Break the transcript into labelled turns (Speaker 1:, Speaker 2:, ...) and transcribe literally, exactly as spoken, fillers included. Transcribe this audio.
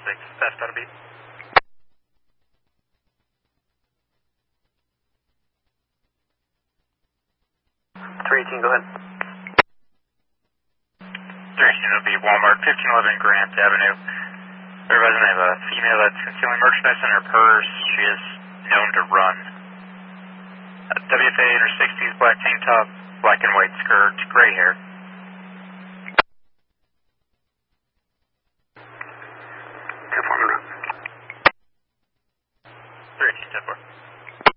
Speaker 1: six, fast out of beat.
Speaker 2: three eighteen, go ahead.
Speaker 1: three eighteen, it'll be Walmart, fifteen eleven Grant Avenue. Everybody's going to have a female that's concealing merchandise in her purse. She is known to run. Uh, W F A in her sixties, black tank top, black and white skirt, gray hair.